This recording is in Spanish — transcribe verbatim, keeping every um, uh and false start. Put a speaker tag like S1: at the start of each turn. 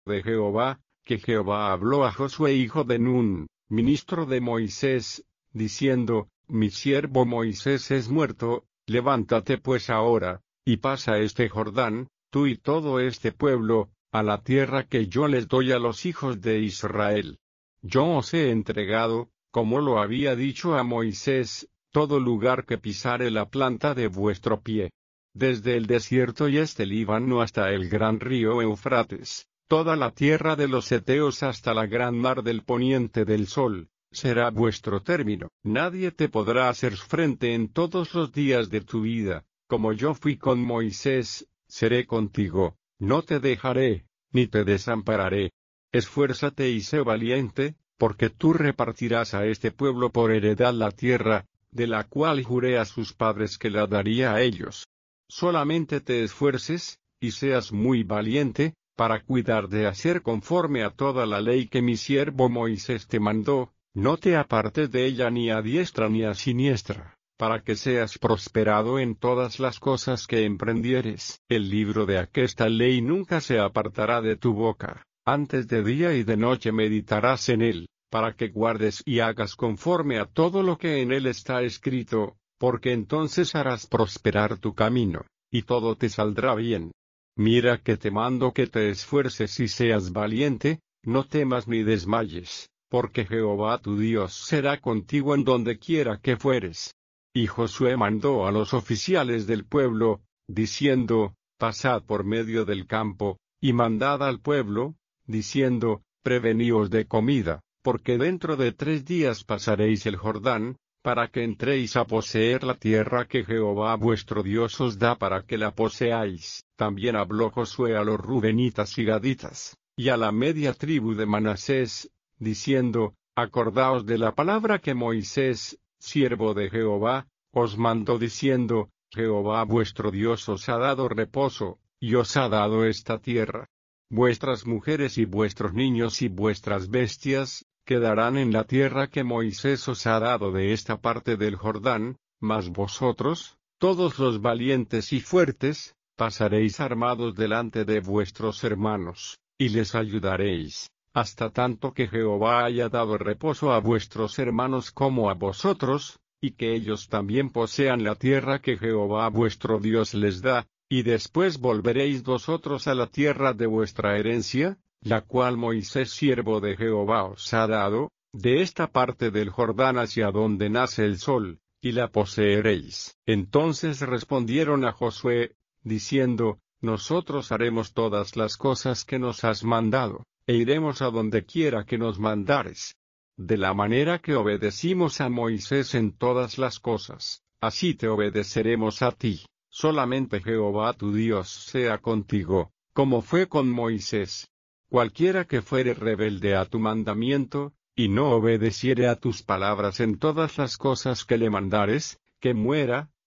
S1: de Jehová, que Jehová habló a Josué hijo de Nun, ministro de Moisés, diciendo, mi siervo Moisés es muerto, levántate pues ahora, y pasa este Jordán, tú y todo este pueblo, a la tierra que yo les doy a los hijos de Israel. Yo os he entregado, como lo había dicho a Moisés, todo lugar que pisare la planta de vuestro pie. Desde el desierto y este Líbano hasta el gran río Eufrates, toda la tierra de los heteos hasta la gran mar del poniente del sol, será vuestro término. Nadie te podrá hacer frente en todos los días de tu vida, como yo fui con Moisés, seré contigo, no te dejaré, ni te desampararé. Esfuérzate y sé valiente, porque tú repartirás a este pueblo por heredad la tierra, de la cual juré a sus padres que la daría a ellos. Solamente te esfuerces, y seas muy valiente, para cuidar de hacer conforme a toda la ley que mi siervo Moisés te mandó, no te apartes de ella ni a diestra ni a siniestra, para que seas prosperado en todas las cosas que emprendieres. El libro de aquesta ley nunca se apartará de tu boca, antes de día y de noche meditarás en él, para que guardes y hagas conforme a todo lo que en él está escrito, porque entonces harás prosperar tu camino, y todo te saldrá bien. Mira que te mando que te esfuerces y seas valiente, no temas ni desmayes, porque Jehová tu Dios será contigo en donde quiera que fueres. Y Josué mandó a los oficiales del pueblo, diciendo, pasad por medio del campo, y mandad al pueblo, diciendo, preveníos de comida, porque dentro de tres días pasaréis el Jordán, para que entréis a poseer la tierra que Jehová vuestro Dios os da para que la poseáis. También habló Josué a los rubenitas y gaditas, y a la media tribu de Manasés, diciendo, acordaos de la palabra que Moisés, siervo de Jehová, os mandó diciendo, Jehová vuestro Dios os ha dado reposo, y os ha dado esta tierra. Vuestras mujeres y vuestros niños y vuestras bestias, quedarán en la tierra que Moisés os ha dado de esta parte del Jordán, mas vosotros, todos los valientes y fuertes, pasaréis armados delante de vuestros hermanos, y les ayudaréis, hasta tanto que Jehová haya dado reposo a vuestros hermanos como a vosotros, y que ellos también posean la tierra que Jehová vuestro Dios les da, y después volveréis vosotros a la tierra de vuestra herencia, la cual Moisés siervo de Jehová os ha dado, de esta parte del Jordán hacia donde nace el sol, y la poseeréis. Entonces respondieron a Josué, diciendo, nosotros haremos todas las cosas que nos has mandado, e iremos a donde quiera que nos mandares. De la manera que obedecimos a Moisés en todas las cosas, así te obedeceremos a ti. Solamente Jehová tu Dios sea contigo, como fue con Moisés. Cualquiera que fuere rebelde a tu mandamiento, y no obedeciere a tus palabras en todas las cosas que le mandares, que muera,